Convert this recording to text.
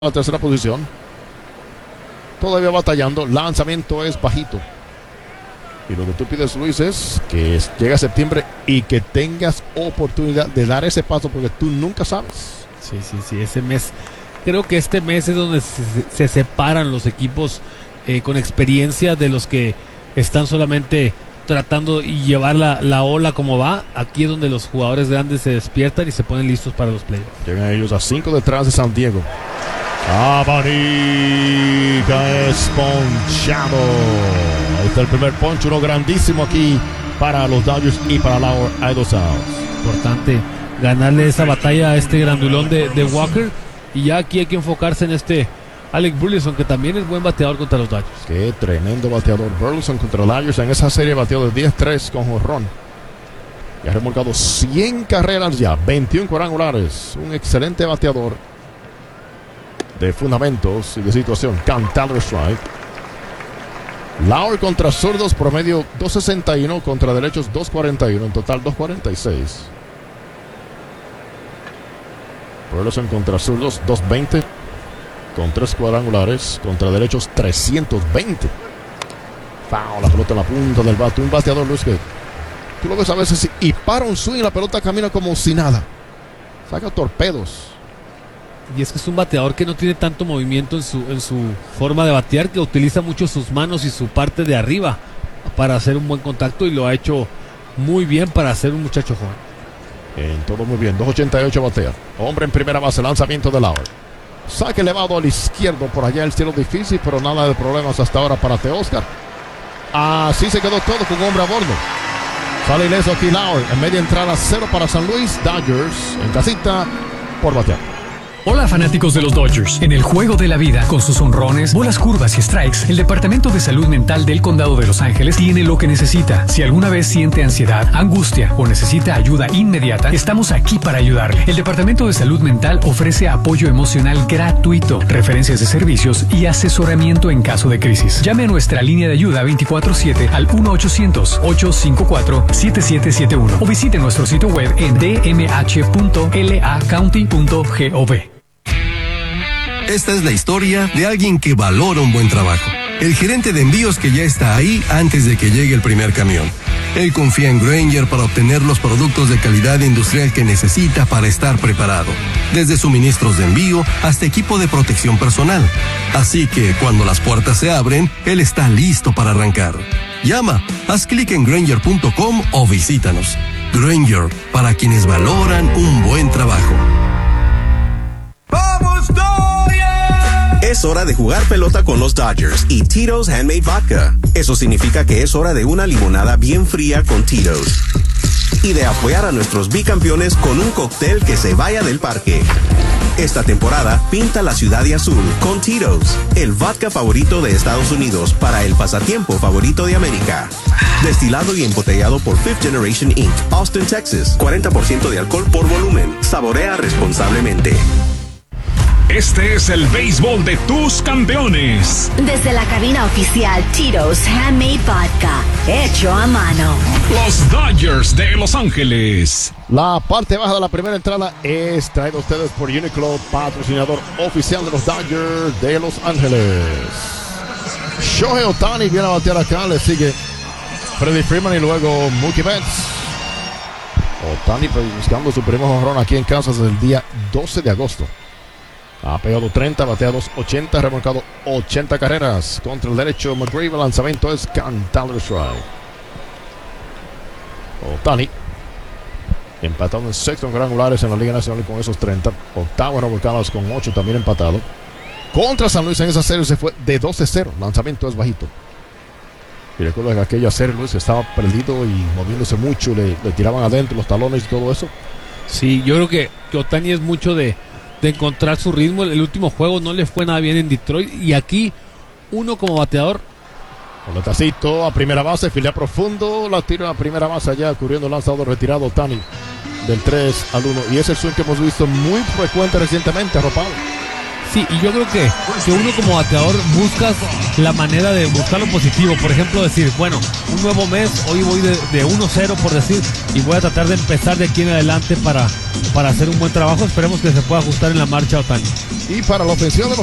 la tercera posición. Todavía batallando. Lanzamiento es bajito. Y lo que tú pides, Luis, es que llegue a septiembre y que tengas oportunidad de dar ese paso, porque tú nunca sabes. Sí, ese mes. Creo que este mes es donde se separan los equipos con experiencia de los que están solamente tratando y llevar la ola como va. Aquí es donde los jugadores grandes se despiertan y se ponen listos para los playoffs. Llegan ellos a 5 detrás de San Diego. Abanica es ponchado. Ahí está el primer poncho, uno grandísimo aquí para los Dodgers y para Lauer. Hay 2 outs. Importante ganarle esa batalla a este grandulón de Walker. Y ya aquí hay que enfocarse en este Alec Burleson, que también es buen bateador contra los Dodgers. Qué tremendo bateador Burleson contra los Dodgers. En esa serie bateó de 10-3 con jonrón. Y ha remolcado 100 carreras ya, 21 cuadrangulares. Un excelente bateador de fundamentos y de situación. Cantado strike. Lauer contra zurdos, promedio 2.61, contra derechos 2.41, en total 2.46. Burleson contra zurdos 2.20, con 3 cuadrangulares, contra derechos 320. Foul, la pelota en la punta del bate. Un bateador, Luis, que tú lo ves a veces y para un swing y la pelota camina como si nada. Saca torpedos. Y es que es un bateador que no tiene tanto movimiento en su forma de batear, que utiliza mucho sus manos y su parte de arriba para hacer un buen contacto, y lo ha hecho muy bien para ser un muchacho joven. En todo muy bien, 2.88 batea. Hombre en primera base, lanzamiento de Lauer. Saque elevado al izquierdo, por allá el cielo difícil, pero nada de problemas hasta ahora para Teóscar. Así se quedó todo con hombre a bordo. Sale ileso aquí Lauer, en media entrada, 0 para San Luis. Dodgers en casita por batear. Hola fanáticos de los Dodgers. En el juego de la vida, con sus honrones, bolas curvas y strikes, el Departamento de Salud Mental del Condado de Los Ángeles tiene lo que necesita. Si alguna vez siente ansiedad, angustia o necesita ayuda inmediata, estamos aquí para ayudarle. El Departamento de Salud Mental ofrece apoyo emocional gratuito, referencias de servicios y asesoramiento en caso de crisis. Llame a nuestra línea de ayuda 24/7 al 1-800-854-7771 o visite nuestro sitio web en dmh.lacounty.gov. Esta es la historia de alguien que valora un buen trabajo. El gerente de envíos que ya está ahí antes de que llegue el primer camión. Él confía en Grainger para obtener los productos de calidad industrial que necesita para estar preparado. Desde suministros de envío hasta equipo de protección personal. Así que cuando las puertas se abren, él está listo para arrancar. Llama, haz clic en Grainger.com o visítanos. Grainger, para quienes valoran un buen trabajo. ¡Vamos, Dodgers! Es hora de jugar pelota con los Dodgers y Tito's Handmade Vodka. Eso significa que es hora de una limonada bien fría con Tito's. Y de apoyar a nuestros bicampeones con un cóctel que se vaya del parque. Esta temporada, pinta la ciudad de azul con Tito's, el vodka favorito de Estados Unidos para el pasatiempo favorito de América. Destilado y embotellado por Fifth Generation Inc., Austin, Texas. 40% de alcohol por volumen. Saborea responsablemente. Este es el béisbol de tus campeones. Desde la cabina oficial Tito's Handmade Vodka, hecho a mano. Los Dodgers de Los Ángeles. La parte baja de la primera entrada es traída a ustedes por Uniqlo, patrocinador oficial de los Dodgers de Los Ángeles. Shohei Ohtani viene a batear acá, le sigue Freddie Freeman y luego Mookie Betts. Ohtani buscando su primer jonrón aquí en Kansas el día 12 de agosto. Ha pegado 30, bateado 80, remolcado 80 carreras. Contra el derecho, McGrave, el lanzamiento es cantado strike. Ohtani, empatado en sexto en cuadrangulares en la Liga Nacional con esos 30. Octavo remolcados con 8, también empatado. Contra San Luis en esa serie se fue de 12-0. Lanzamiento es bajito. Y recuerdo que aquella serie, Luis, estaba perdido y moviéndose mucho. Le tiraban adentro los talones y todo eso. Sí, yo creo que Ohtani es mucho de encontrar su ritmo. El último juego no le fue nada bien en Detroit, y aquí uno como bateador. Colotacito a primera base, filea profundo, la tira a primera base allá, cubriendo el lanzador retirado Ohtani del 3-1, y es el swing que hemos visto muy frecuente recientemente, arropado. Sí, y yo creo que uno como bateador buscas la manera de buscar lo positivo. Por ejemplo, decir, bueno, un nuevo mes, hoy voy de 1-0 por decir, y voy a tratar de empezar de aquí en adelante para hacer un buen trabajo. Esperemos que se pueda ajustar en la marcha Ohtani. Y para la ofensiva de los